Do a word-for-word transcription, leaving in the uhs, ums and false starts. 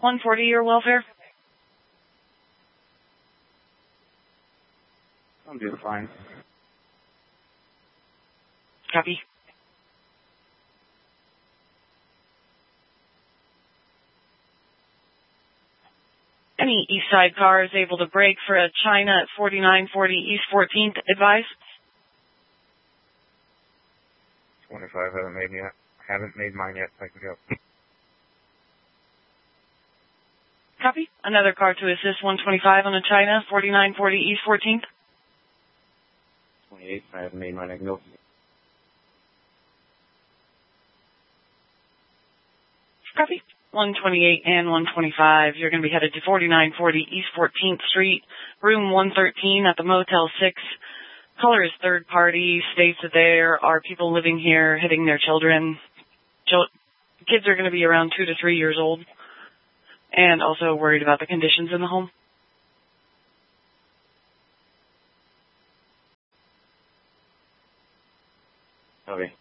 one forty, your welfare? I'm doing fine. Copy. Any east side car is able to brake for a China at forty-nine forty East fourteenth, advise? twenty-five, haven't made yet. Haven't made mine yet, so I can go. Copy. Another car to assist one twenty-five on a China, forty-nine forty East fourteenth. twenty-eight, I haven't made mine, I can go. Copy. one twenty-eight and one twenty-five. You're going to be headed to forty-nine forty East fourteenth Street, room one thirteen at the Motel six. Caller is third party, states that there are people living here hitting their children. Chil- kids are going to be around two to three years old, and also worried about the conditions in the home. Okay.